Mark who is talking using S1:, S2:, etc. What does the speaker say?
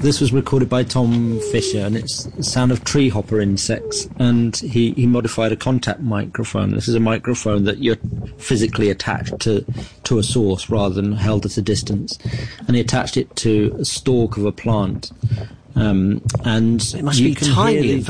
S1: This was recorded by Tom Fisher, and it's the sound of tree hopper insects. And he modified a contact microphone. This is a microphone that you're physically attached to a source rather than held at a distance. And he attached it to a stalk of a plant. And
S2: it must be tiny.